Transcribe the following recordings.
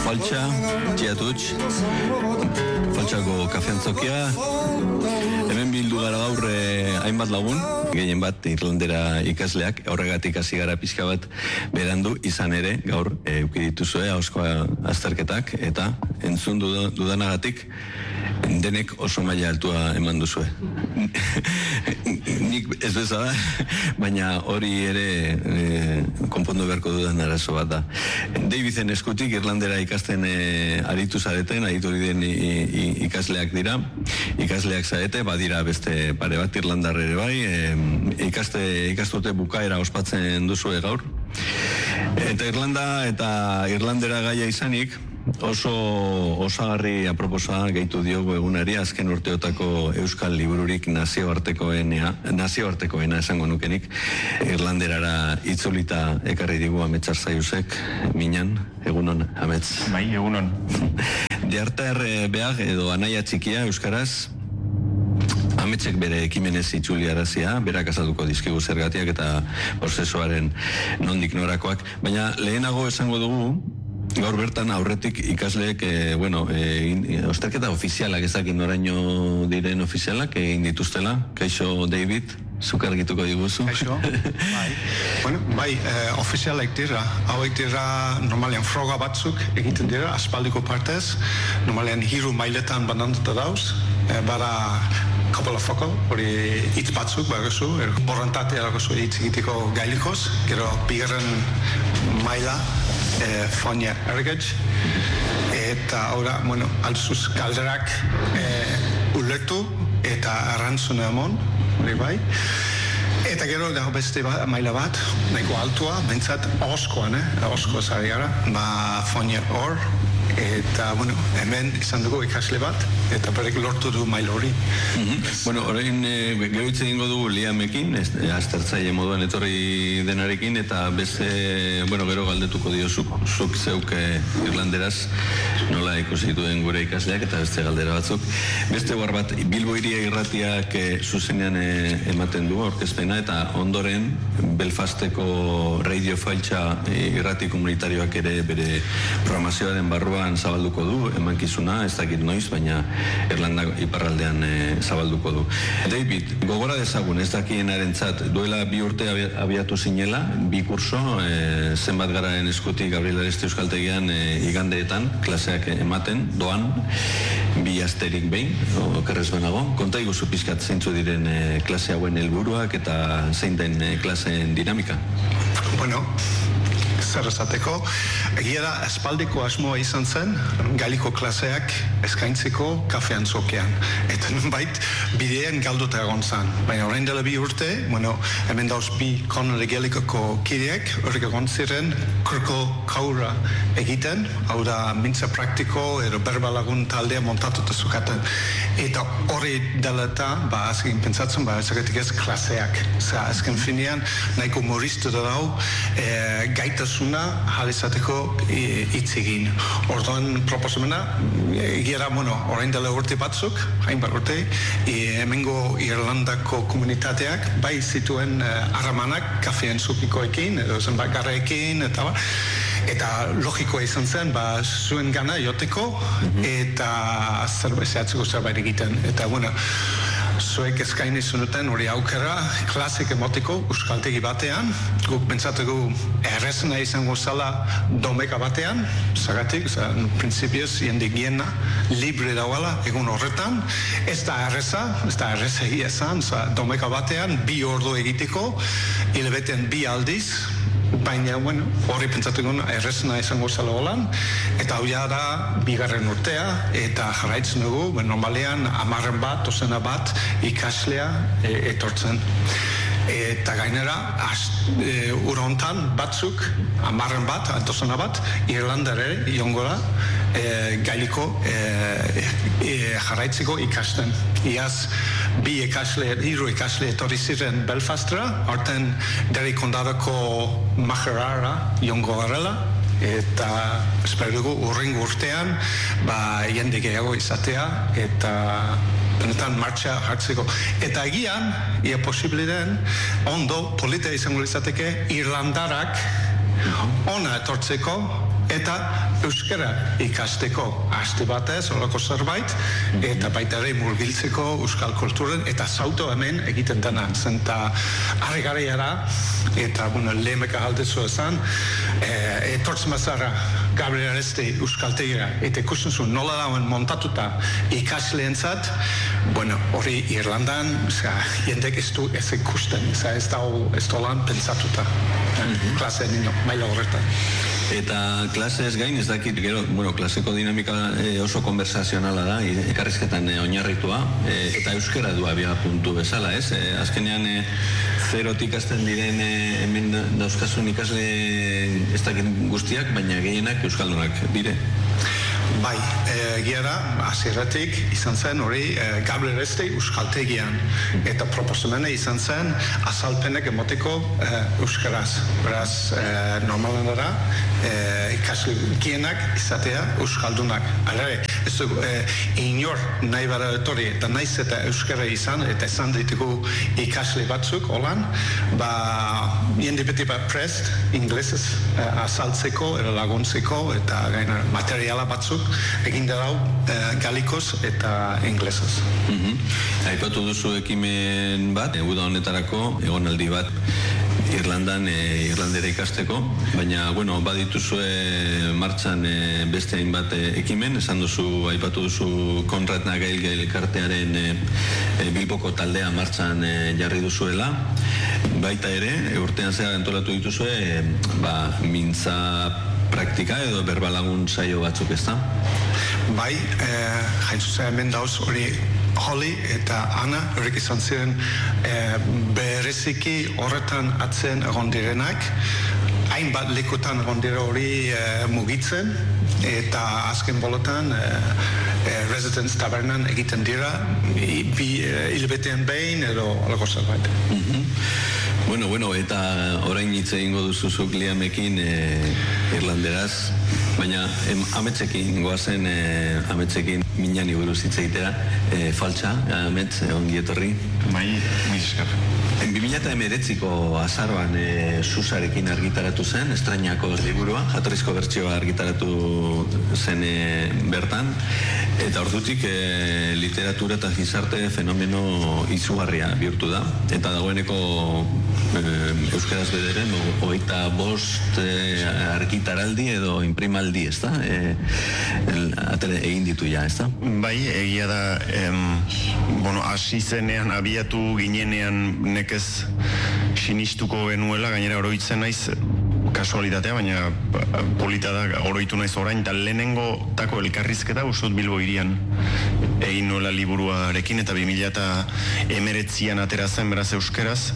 Faltxa, txiatutx, Faltxako kafeantzokia. Hemen bildu gara gaur hainbat lagun, gehien bat irlandera ikasleak, horregatik hasi gara pixka bat berandu izan ere, gaur eduki dituzue ahozkoa azterketak, eta entzun dudanagatik denek oso maila altua eman duzue. Nik ez bezala, baina hori ere konpondu beharko dudan arazo bat da. Daviden eskutik Irlandera ikasten aritu zareten, aritu den ikasleak dira, ikasleak zarete, badira beste pare bat Irlandar ere bai, ikastote bukaera ospatzen duzue gaur. Eta Irlanda eta Irlandera gaia izanik, oso osagarri aproposa gehitu diogu egunari azken urteotako euskal libururik nazioartekoena esango nukenik Irlanderara itzulita ekarri digu Amets Arzaiusek, minan, egunon, Amets. Bai, egunon. Diartar behag edo anaia txikia euskaraz, Ametsek bere ekimenez itzuliarazia, berak azalduko dizkigu zergatiak eta prozesuaren nondik norakoak, baina lehenago esango dugu, gaur bertan aurretik ikasleek, osterketa ofizialak ezakit noraino diren ofizialak egin dituztela. Kaixo, David, zuk argituko diguzu. Kaixo, bai, ofizialak dira. Hauek dira normalean froga batzuk egiten dira, aspaldiko partez. Normalean 3 mailetan bananduta dauz. Bara kopala foko, hori hitz batzuk bagazu, borrantate eragozu hitz egiteko gailikoz, gero bigarren maila fonia ergez, eta ora, alzuz galderak ulertu eta arrantzuna emon, hori bai. Eta gero dago beste maila bat, nahiko altua, bentsat oskoa zari gara, fonia hor, eta, hemen izan dugu ikasle bat, eta berek lortu du maila hori. Orain, gero hitz egingo dugu Liamekin, aztertzaile moduan etorri denarekin, eta beste, gero galdetuko zuk zeuk irlanderaz, nola ikusi duen gure ikasleak, eta beste galdera batzuk. Beste guar bat, Bilbo Hiria Irratiak zuzenean ematen du aurkezpena, eta ondoren Belfasteko Radio Faltxa irrati komunitarioak ere bere programazioaren barruan zabalduko du, emankizuna, ez dakit noiz, baina Irlanda iparraldean zabalduko du. David, gogora dezagun, ez dakienarentzat, duela 2 urte abiatu zinela, 2 kurso, zenbat gararen eskutik Gabriel Aresti Euskaltegian igandeetan, klaseak ematen, doan, 2 asterik behin, okerrez banago. Konta iguzu pizkat zeintzu diren klase hauen helburuak eta zein den klaseen dinamika? Zer esateko, egia da espaldiko asmoa izan zen galiko klaseak eskaintzeko kafeantzokean. Eta nunbait bidean galduta egon zen. Baina orain dela 2 urte, hemen dauz 2 Conor Gaelicoko kideak, horrek egon ziren kurko kaura egiten, hau da mintza praktiko edo berbalagun taldea montatuta zukaten. Eta hori dela eta, azken pentsatzen, ezagetik ez klaseak. Azken finean, nahiko moristu da dau, gaitasuna jalizateko hitz egin. Orduan proposamena, egia da, orain dela urte batzuk, hainbat urte, hemengo Irlandako komunitateak bai zituen harremanak kafeantzokikoekin, edo zenbat garraekin, eta logikoa izan zen, zuen gana joteko, eta zehatzeko zerbait egiten. Eta, zuek eskaini zunuten hori aukera klasik emoteko euskaltegi batean, guk pentsatugu errezena izango zala domeka batean, zagatik, prinsipioz jende giena libre dauala egun horretan, ez da errezegi esan, domeka batean 2 ordu egiteko, hilabeten 2 aldiz, baina, hori pentsatugu errezena izango zala holan, eta hau da 2. urtea, eta jarraitzen dugu, normalean 10 bat, 20 bat ikaslea etortzen. Eta gainera, ura hontan batzuk, 10 bat, 20 bat, Irlandare jongora gailiko jarraitzeko ikasten. Iaz, 3 ikasle etorri ziren Belfastra, horten Derry Kondadoko Majerara jongo garela, eta espero dugu urrengo urtean jende gehiago izatea eta benetan martxa hartzeko. Eta egian, ia posible den, ondo, polita izango izateke, Irlandarak Ona etortzeko eta euskara ikasteko aste batez, horako zerbait, eta baita ere murgiltzeko euskal kulturen, eta zauto hemen egiten dena, zenta harri-garriara, eta lehemeka haldezu esan, etortzen bazara Gabriel Areste euskaltegira, eta ikusten zuen nola dauen montatuta ikasleentzat, hori Irlandan, jendek ez du ez ikusten, ez da lan pentsatuta, klaseen nino, maila horretan. Eta klasez gain, ez dakit, gero, klaseko dinamika oso konversazionala da, ekarrizketan oinarritua, eta euskara du abia puntu bezala, ez? Azkenean, zerotik hasten diren hemen dauzkasun ikasle ez dakit guztiak, baina gehienak euskaldunak dire. Bai, egia da, hasieratik izan zen hori Gabriel Areste euskaltegian, eta proposamena izan zen azalpenek emoteko euskaraz. Beraz, normalan da, ikasle gehienak izatea euskaldunak. Alare, ez dugu, inor nahi bada etorri, eta naiz eta euskara izan, eta izan ditugu ikasle batzuk, holan, jende beti prest, inglesez azaltzeko, laguntzeko, eta gaina materiala batzuk, egin dau galikoz eta inglesez. Aipatu duzu ekimen bat, uda honetarako, egonaldi bat, Irlandera ikasteko, baina, badituzue martxan beste hainbat ekimen, esan duzu, aipatu duzu Konrad Nagail elkartearen Bilboko taldea martxan jarri duzuela, baita ere, urtean zehar antolatu dituzue, mintza praktika edo berbalagun saio batzuk, ez da? Bai, jaintzuzea hemen dauz hori Holly eta Ana horrek izan ziren bereziki horretan atzen egon direnak, hainbat lekutan egon dire hori mugitzen, eta azken bolotan Residence Tabernan egiten dira, hilbetean behin edo algo zerbait. Eta orain hitz egingo duzuzuk Liamekin irlanderaz, baina ametsekin goazen, ametsekin minani buruz hitz egitea, faltsa, amets, ongi etorri. Bai, miskar. 2019ko azaroan Susarekin argitaratu zen, Estrainako liburua, jatorrizko bertsioa argitaratu zen bertan, eta ordutik literatura eta gizarte fenomeno izugarria bihurtu da, eta dagoeneko euskaraz bederen, 25 argitaraldi edo imprimaldi, ez da? Egin ditu ja, ez da? Bai, egia da, hasi zenean, abiatu ginenean nekez sinistuko genuela, gainera oroitzen naiz, kasualitatea, baina polita da, oroitu naiz orain, eta lehenengo tako elkarrizketa ustot Bilbo hirian egin nuela liburuarekin, eta 2019an atera zen beraz euskeraz,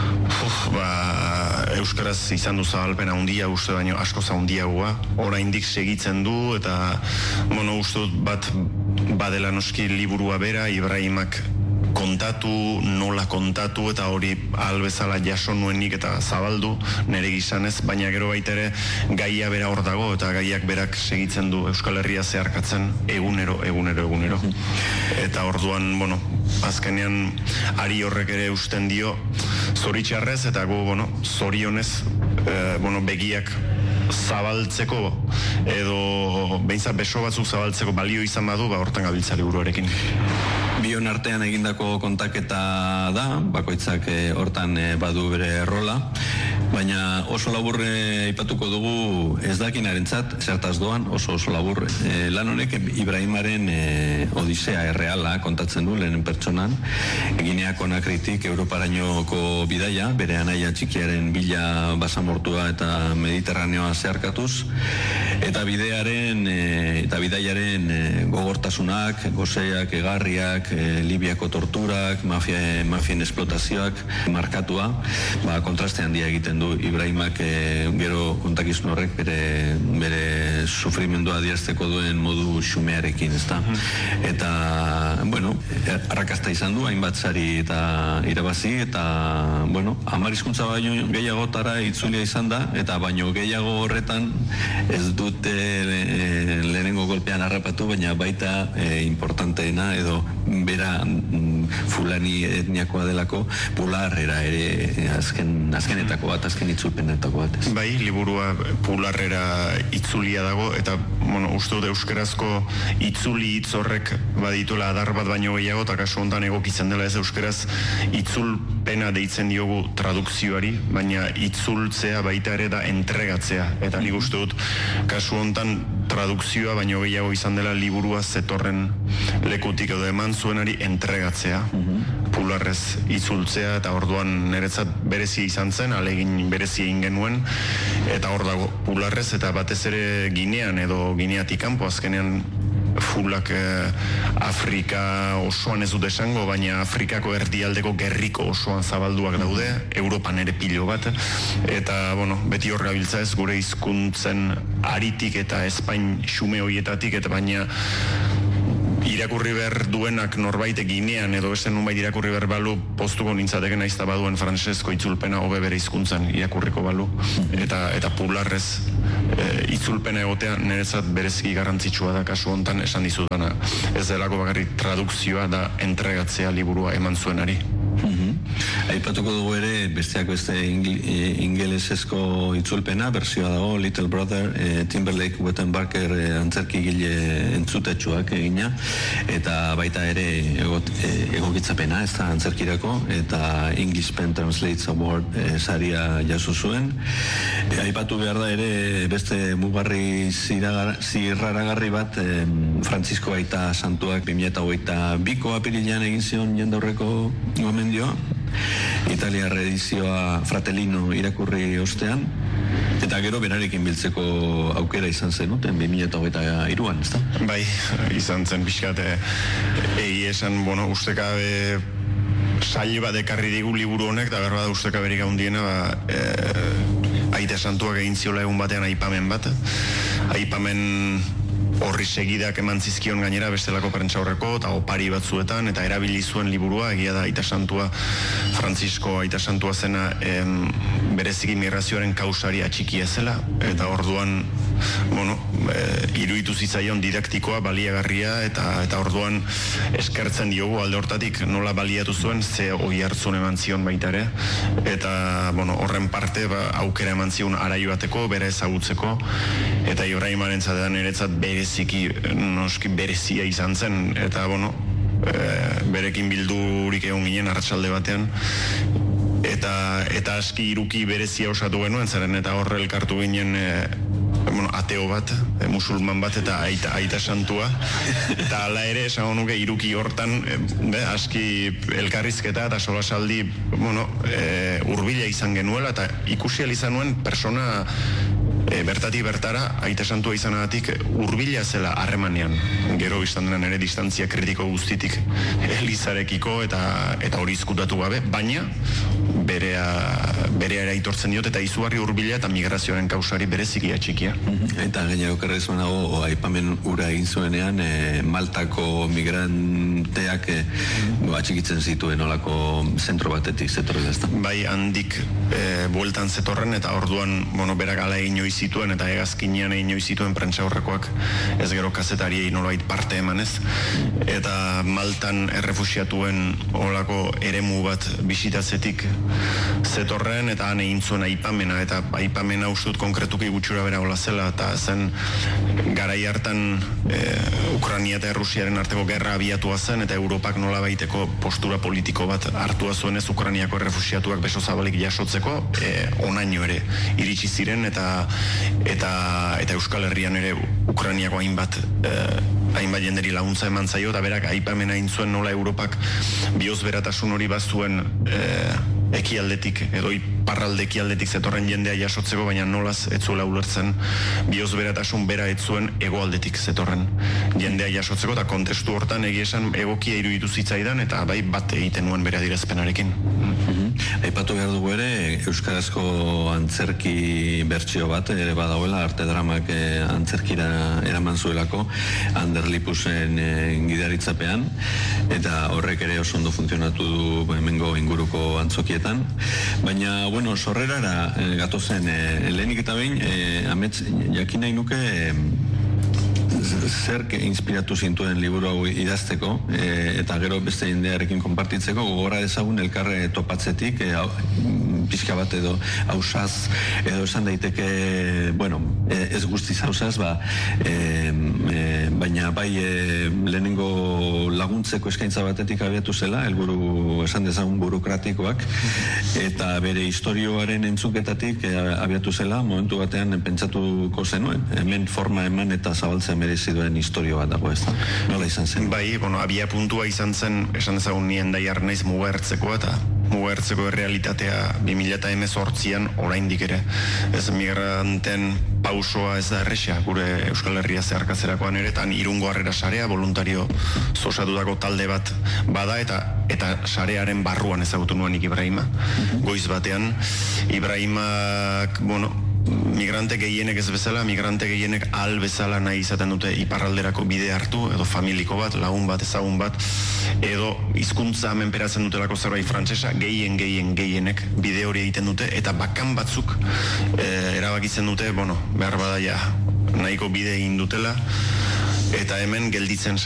euskaraz izan du zabalpena handia, uste baino asko handiagoa, oraindik segitzen du, eta uste bat badela noski liburua bera, Ibrahimak kontatu, nola kontatu, eta hori albezala jaso nuenik eta zabaldu, nire gizanez, baina gero baita ere gaia bera hor dago, eta gaiak berak segitzen du Euskal Herria zeharkatzen egunero. Eta orduan, azkenean ari horrek ere usten dio zoritxarrez, eta gu, zorionez, begiak zabaltzeko, edo behintzat beso batzuk zabaltzeko balio izan badu, hortan gabiltza liburuarekin. Bion artean egindako kontaketa da, bakoitzak hortan badu bere rola, baina oso labur aipatuko dugu ez dakinarentzat, zertaz doan, oso labur. Lan honek Ibrahimaren odisea erreala kontatzen du lehenen pertsonan, Gineak Konakritik Europarainoko bidaia, bere anaia txikiaren bila basamortua eta Mediterraneoa zeharkatuz, eta bidaiaren gogortasunak, goseak, egarriak, Libiako torturak, mafien esplotazioak markatua, kontraste handia egiten du Ibrahimak gero kontakizun horrek bere sufrimendua adierazteko duen modu xumearekin, ezta? Eta, arrakasta izan du, hainbat sari eta irabazi, eta, 10 hizkuntza baino gehiagotara itzulia izan da, eta baino gehiago horretan ez dute lehenengo golpean goizean harrapatu, baina baita importanteena edo bera fulani etniakoa delako Pularrera ere azkenetako bat, azken itzulpenetako bat. Bai, liburua Pularrera itzulia dago, eta uste dut euskarazko itzuli hitz horrek badituela adar bat baino gehiago, eta kasu honetan egokitzen dela ez euskaraz itzulpena deitzen diogu tradukzioari, baina itzultzea baita ere da entregatzea, eta nik uste dut kasu honetan tradukzioa baino gehiago izan dela liburua zetorren lekutik edo eman zuenari entregatzea, Pularrez itzultzea, eta orduan niretzat berezia izan zen, alegin berezia egin genuen, eta hor dago Pularrez, eta batez ere Ginean edo Gineatik kanpo azkenean fulak Afrika osoan ez dut esango, baina Afrikako erdialdeko gerriko osoan zabalduak daude, Europan ere pilo bat, eta beti hor gabiltza ez gure hizkuntzen aritik eta Espain xume hoietatik, eta baina irakurri behar duenak norbait Ginean edo beste nunbait irakurri behar balu postuko nintzateke naizta baduen frantsesezko itzulpena hobe bere hizkuntzan irakurriko balu, eta Pularrez itzulpena egotea niretzat bereziki garrantzitsua da kasu hontan esan dizudana, ez delako bakarrik tradukzioa da entregatzea liburua eman zuenari. Aipatuko dugu ere besteak beste ingelesezko itzulpena, bersioa dago, Little Brother, Timberlake Wetton Barker antzerkigile entzutetsuak egina, eta baita ere egokitzapena, ez da antzerkirako, eta English Pen Translates Award saria jaso zuen. Aipatu behar da ere beste mugarri zirraragarri bat, Francisco Aita Santuak 2022ko apirilean egin zion jendaurreko gomendioa, Italiar edizioa Fratellino irakurri ostean, eta gero berarekin biltzeko aukera izan zenuten 2023an, ez da? Bai, izan zen pixkat egi esan, ustekabe saile bat ekarri digu liburu honek, eta berba da ustekaberik handiena Aita Santuak egin ziola egun batean aipamen bat, aipamen horri segidak eman zizkion gainera bestelako prentsaurreko eta opari batzuetan, eta erabili zuen liburua, egia da Aita Santua, Francisco Aita Santua zena bereziki migrazioaren kausari atxikia zela, eta orduan iruditu zitzaion didaktikoa, baliagarria, eta orduan eskertzen diogu alde hortatik nola baliatu zuen, ze hori hartzun eman zion baita ere, eta horren parte aukera eman zion araio bateko, bera ezagutzeko, eta Ibrahimaren zatean eretzat bereziki, noski berezia izan zen, eta berekin bildurik egon ginen arratsalde batean, eta aski iruki berezia osatu genuen, zeren eta horre elkartu ginen ateo bat, musulman bat, eta Aita Santua, eta ala ere esan nuke iruki hortan aski elkarrizketa eta solasaldi hurbila izan genuela, eta ikusi izan nuen persona bertatik bertara Aita Santua izanagatik hurbila zela harremanean, gero izan dena ere distantzia kritiko guztitik Elizarekiko eta hori izkutatu gabe, baina berea aitortzen diot, eta izugarri hurbila eta migrazioaren kausari bereziki atxikia. Eta gainera okerrez nago aipamen ura egin zuenean Maltako migranteak atxikitzen zituen olako zentro batetik zetorri da, ezta? Bai, handik bueltan zetorren, eta orduan berak ala egin oiz zituen, eta hegazkinean egin oiz zituen prentsaurrekoak, ez gero kazetariei nolabait parte emanez, eta Maltan errefuxiatuen olako eremu bat bisitatzetik zetorren, eta han egin zuen aipamena, eta aipamena ustut konkretuki gutxura bera hola zela, eta zen garai hartan Ukraina eta Errusiaren arteko gerra abiatua zen, eta Europak nola baiteko postura politiko bat hartua zuenez Ukrainiako errefuxiatuak beso zabalik jasotzeko, onaino ere iritsi ziren, eta Euskal Herrian ere Ukrainiako hainbat jenderi laguntza eman zaio, eta berak aipamena egin zuen nola Europak biozberatasun hori bazuen ekialdetik, edo iparralde ekialdetik zetorren jendea jasotzeko, baina nolaz ez zuela ulertzen biozberatasun bera ez zuen hegoaldetik zetorren jendea jasotzeko, eta kontestu hortan egia esan egokia iruditu zitzaidan, eta bai bat egiten nuen bere adierazpenarekin. Aipatu behar dugu ere, euskarazko antzerki bertsio bat ere badauela, arte dramak antzerkira eraman zuelako, Ander Lipusen gidaritzapean, eta horrek ere oso ondo funtzionatu du hemengo inguruko antzokietan, baina, sorrerara gatozen, lehenik eta behin, amets jakin nahi nuke, zerk inspiratu zintuen liburu hau idazteko, eta gero beste jendearekin konpartitzeko, gogora ezagun elkarre topatzetik, pixka bat edo hausaz, edo esan daiteke, bueno, ez guztiz hausaz, baina bai lehenengo laguntzeko eskaintza batetik abiatu zela, helburu esan dezagun burokratikoak, eta bere historioaren entzuketatik abiatu zela, momentu batean pentsatuko zenuen, hemen forma eman eta zabaltzea merezi duen historio bat dago ez da. Nola izan zen? Bai, abia puntua izan zen, esan dezagun nien daiar naiz mugertzeko eta mugertzeko realitatea 2018an oraindik ere. Ez migranten pausoa ez da erresa, gure Euskal Herria zeharkatzerakoan ere, eta Irungo Harrera Sarea, voluntario osatutako talde bat bada, eta sarearen barruan ezagutu nuenik Ibrahima. Goiz batean, Ibrahimak, migrante gehienek ez bezala, migrante gehienek ahal bezala nahi izaten dute iparralderako bide hartu, edo familiko bat, lagun bat, ezagun bat, edo hizkuntza menperatzen dutelako zerbait frantsesa, gehienek bide hori egiten dute, eta bakan batzuk erabakitzen dute, behar bada ja nahiko bide egin dutela, eta hemen gelditzen